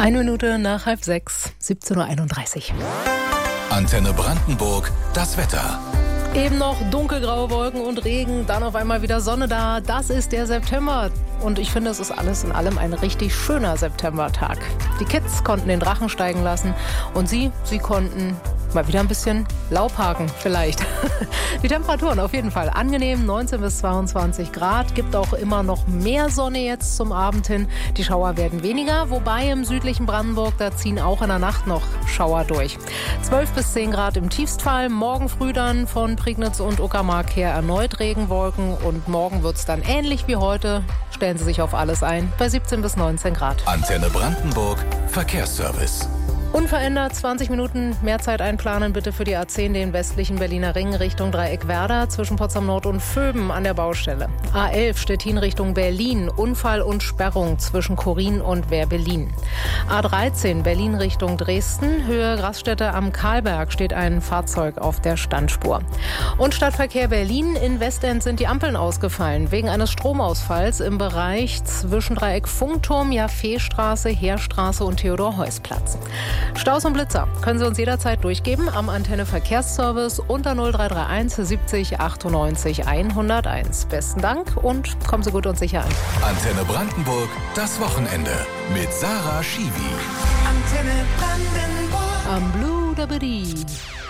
1 Minute nach 5:30, 17:31 Uhr. Antenne Brandenburg, das Wetter. Eben noch dunkelgraue Wolken und Regen, dann auf einmal wieder Sonne da. Das ist der September. Und ich finde, es ist alles in allem ein richtig schöner Septembertag. Die Kids konnten den Drachen steigen lassen und sie konnten mal wieder ein bisschen Laub haken, vielleicht. Die Temperaturen auf jeden Fall angenehm, 19 bis 22 Grad. Gibt auch immer noch mehr Sonne jetzt zum Abend hin. Die Schauer werden weniger, wobei im südlichen Brandenburg, da ziehen auch in der Nacht noch Schauer durch. 12 bis 10 Grad im Tiefstfall. Morgen früh dann von Prignitz und Uckermark her erneut Regenwolken. Und morgen wird es dann ähnlich wie heute. Stellen Sie sich auf alles ein, bei 17 bis 19 Grad. Antenne Brandenburg, Verkehrsservice. Unverändert 20 Minuten mehr Zeit einplanen bitte für die A10, den westlichen Berliner Ring Richtung Dreieck Werder zwischen Potsdam Nord und Vöben an der Baustelle. A11 Stettin Richtung Berlin, Unfall und Sperrung zwischen Chorin und Wehr-Berlin. A13 Berlin Richtung Dresden, Höhe Grasstätte am Karlberg steht ein Fahrzeug auf der Standspur. Und Stadtverkehr Berlin, in Westend sind die Ampeln ausgefallen wegen eines Stromausfalls im Bereich zwischen Dreieck Funkturm, Jaffeestraße, Heerstraße und Theodor-Heuss-Platz. Staus und Blitzer können Sie uns jederzeit durchgeben am Antenne Verkehrsservice unter 0331 70 98 101. Besten Dank und kommen Sie gut und sicher an. Antenne Brandenburg, das Wochenende mit Sarah Schiwi. Antenne Brandenburg. Am Blue Dabidi.